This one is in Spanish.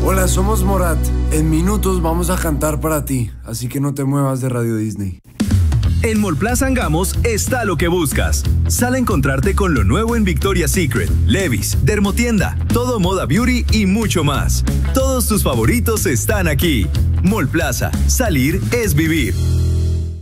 Hola, somos Morat. En minutos vamos a cantar para ti, así que no te muevas de Radio Disney. En Mallplaza Angamos está lo que buscas. Sal a encontrarte con lo nuevo en Victoria's Secret, Levi's, Dermotienda, Todo Moda Beauty y mucho más. Todos tus favoritos están aquí. Mallplaza, salir es vivir.